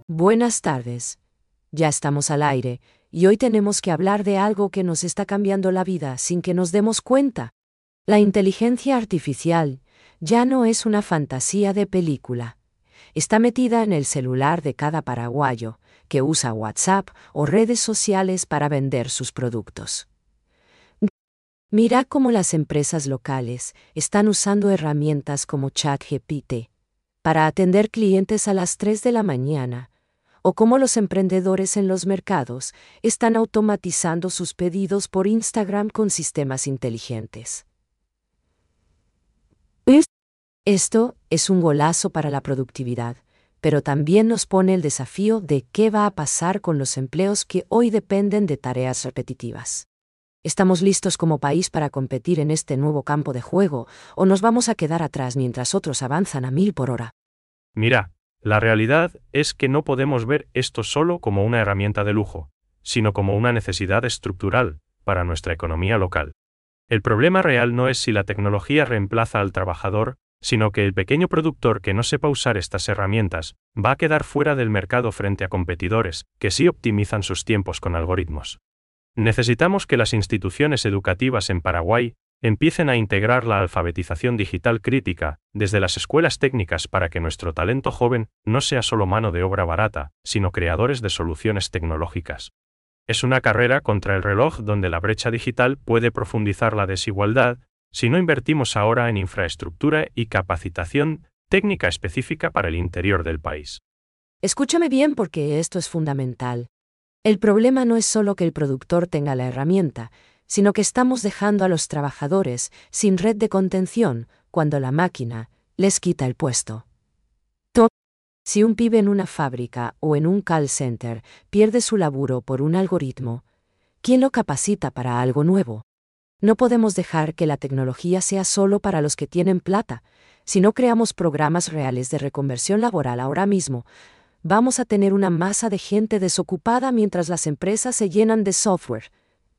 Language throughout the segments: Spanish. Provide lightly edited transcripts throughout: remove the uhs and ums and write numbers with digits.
Buenas tardes. Ya estamos al aire, y hoy tenemos que hablar de algo que nos está cambiando la vida sin que nos demos cuenta. La inteligencia artificial ya no es una fantasía de película. Está metida en el celular de cada paraguayo que usa WhatsApp o redes sociales para vender sus productos. Mira cómo las empresas locales están usando herramientas como ChatGPT para atender clientes a las 3 de la mañana, o cómo los emprendedores en los mercados están automatizando sus pedidos por Instagram con sistemas inteligentes. Esto es un golazo para la productividad, pero también nos pone el desafío de qué va a pasar con los empleos que hoy dependen de tareas repetitivas. ¿Estamos listos como país para competir en este nuevo campo de juego o nos vamos a quedar atrás mientras otros avanzan a 1000 por hora? Mira, la realidad es que no podemos ver esto solo como una herramienta de lujo, sino como una necesidad estructural para nuestra economía local. El problema real no es si la tecnología reemplaza al trabajador, sino que el pequeño productor que no sepa usar estas herramientas va a quedar fuera del mercado frente a competidores que sí optimizan sus tiempos con algoritmos. Necesitamos que las instituciones educativas en Paraguay empiecen a integrar la alfabetización digital crítica desde las escuelas técnicas para que nuestro talento joven no sea solo mano de obra barata, sino creadores de soluciones tecnológicas. Es una carrera contra el reloj donde la brecha digital puede profundizar la desigualdad si no invertimos ahora en infraestructura y capacitación técnica específica para el interior del país. Escúchame bien porque esto es fundamental. El problema no es solo que el productor tenga la herramienta, sino que estamos dejando a los trabajadores sin red de contención cuando la máquina les quita el puesto. Si un pibe en una fábrica o en un call center pierde su laburo por un algoritmo, ¿quién lo capacita para algo nuevo? No podemos dejar que la tecnología sea solo para los que tienen plata. Si no creamos programas reales de reconversión laboral ahora mismo, vamos a tener una masa de gente desocupada mientras las empresas se llenan de software.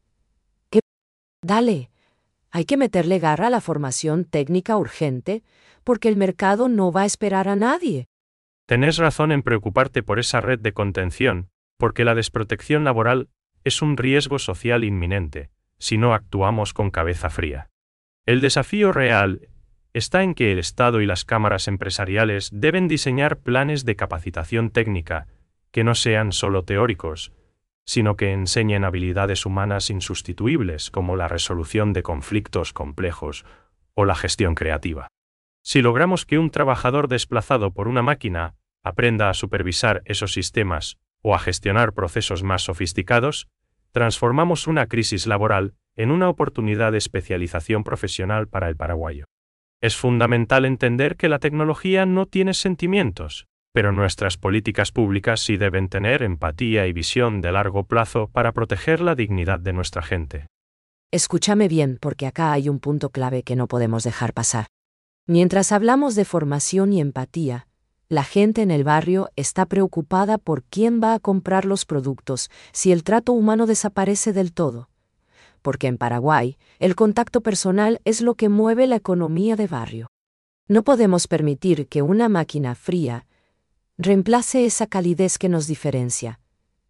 Dale, hay que meterle garra a la formación técnica urgente, porque el mercado no va a esperar a nadie. Tenés razón en preocuparte por esa red de contención, porque la desprotección laboral es un riesgo social inminente, si no actuamos con cabeza fría. El desafío real está en que el Estado y las cámaras empresariales deben diseñar planes de capacitación técnica que no sean solo teóricos, sino que enseñen habilidades humanas insustituibles como la resolución de conflictos complejos o la gestión creativa. Si logramos que un trabajador desplazado por una máquina aprenda a supervisar esos sistemas o a gestionar procesos más sofisticados, transformamos una crisis laboral en una oportunidad de especialización profesional para el paraguayo. Es fundamental entender que la tecnología no tiene sentimientos, pero nuestras políticas públicas sí deben tener empatía y visión de largo plazo para proteger la dignidad de nuestra gente. Escúchame bien porque acá hay un punto clave que no podemos dejar pasar. Mientras hablamos de formación y empatía, la gente en el barrio está preocupada por quién va a comprar los productos si el trato humano desaparece del todo. Porque en Paraguay, el contacto personal es lo que mueve la economía de barrio. No podemos permitir que una máquina fría reemplace esa calidez que nos diferencia.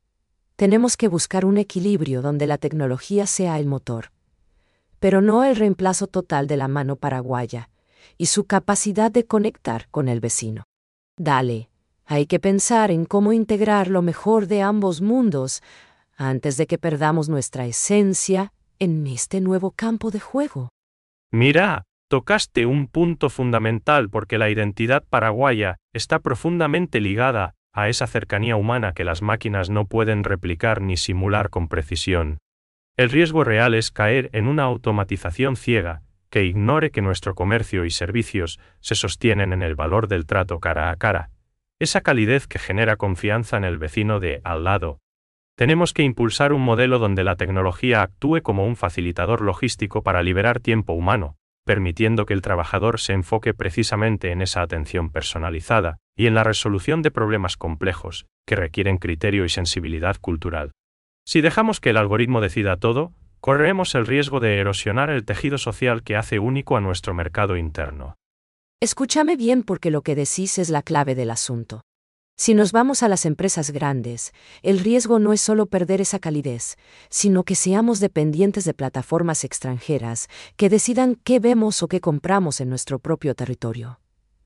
Tenemos que buscar un equilibrio donde la tecnología sea el motor, pero no el reemplazo total de la mano paraguaya y su capacidad de conectar con el vecino. Dale, hay que pensar en cómo integrar lo mejor de ambos mundos antes de que perdamos nuestra esencia en este nuevo campo de juego. Mira, tocaste un punto fundamental porque la identidad paraguaya está profundamente ligada a esa cercanía humana que las máquinas no pueden replicar ni simular con precisión. El riesgo real es caer en una automatización ciega, que ignore que nuestro comercio y servicios se sostienen en el valor del trato cara a cara, esa calidez que genera confianza en el vecino de al lado. Tenemos que impulsar un modelo donde la tecnología actúe como un facilitador logístico para liberar tiempo humano, permitiendo que el trabajador se enfoque precisamente en esa atención personalizada y en la resolución de problemas complejos, que requieren criterio y sensibilidad cultural. Si dejamos que el algoritmo decida todo, corremos el riesgo de erosionar el tejido social que hace único a nuestro mercado interno. Escúchame bien porque lo que decís es la clave del asunto. Si nos vamos a las empresas grandes, el riesgo no es solo perder esa calidez, sino que seamos dependientes de plataformas extranjeras que decidan qué vemos o qué compramos en nuestro propio territorio.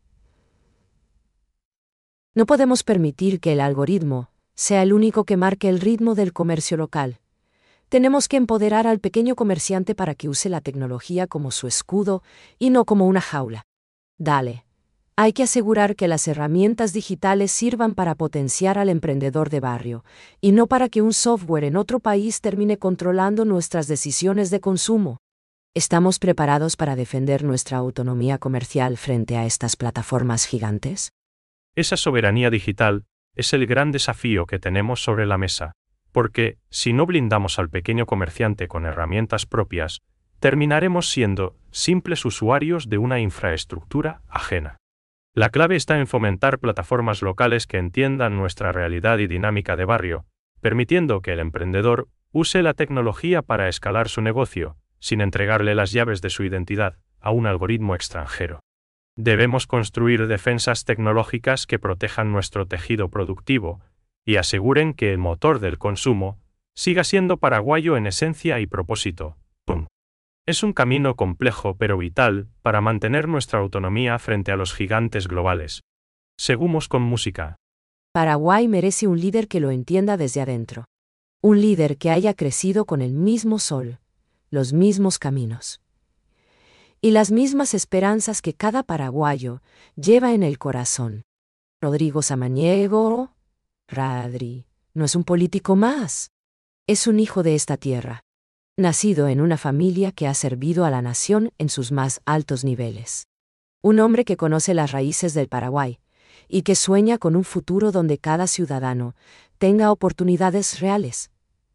No podemos permitir que el algoritmo sea el único que marque el ritmo del comercio local. Tenemos que empoderar al pequeño comerciante para que use la tecnología como su escudo y no como una jaula. Dale. Hay que asegurar que las herramientas digitales sirvan para potenciar al emprendedor de barrio, y no para que un software en otro país termine controlando nuestras decisiones de consumo. ¿Estamos preparados para defender nuestra autonomía comercial frente a estas plataformas gigantes? Esa soberanía digital es el gran desafío que tenemos sobre la mesa, porque, si no blindamos al pequeño comerciante con herramientas propias, terminaremos siendo simples usuarios de una infraestructura ajena. La clave está en fomentar plataformas locales que entiendan nuestra realidad y dinámica de barrio, permitiendo que el emprendedor use la tecnología para escalar su negocio, sin entregarle las llaves de su identidad a un algoritmo extranjero. Debemos construir defensas tecnológicas que protejan nuestro tejido productivo y aseguren que el motor del consumo siga siendo paraguayo en esencia y propósito. Es un camino complejo pero vital para mantener nuestra autonomía frente a los gigantes globales. Seguimos con música. Paraguay merece un líder que lo entienda desde adentro. Un líder que haya crecido con el mismo sol, los mismos caminos y las mismas esperanzas que cada paraguayo lleva en el corazón. Rodrigo Samaniego, Radri, no es un político más. Es un hijo de esta tierra, nacido en una familia que ha servido a la nación en sus más altos niveles. Un hombre que conoce las raíces del Paraguay y que sueña con un futuro donde cada ciudadano tenga oportunidades reales.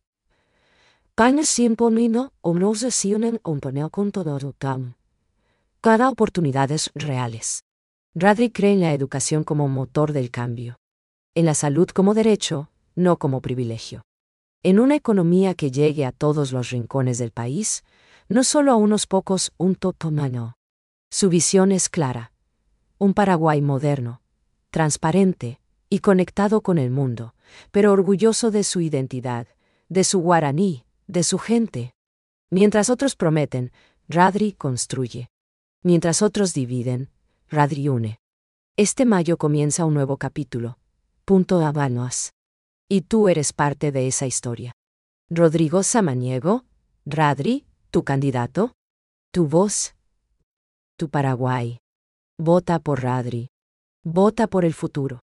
Cada oportunidades reales. Radri cree en la educación como motor del cambio. En la salud como derecho, no como privilegio. En una economía que llegue a todos los rincones del país, no solo a unos pocos, un totomano. Su visión es clara. Un Paraguay moderno, transparente y conectado con el mundo, pero orgulloso de su identidad, de su guaraní, de su gente. Mientras otros prometen, Radri construye. Mientras otros dividen, Radri une. Este mayo comienza un nuevo capítulo. Punto Habanos. Y tú eres parte de esa historia. Rodrigo Samaniego, Radri, tu candidato, tu voz, tu Paraguay. Vota por Radri. Vota por el futuro.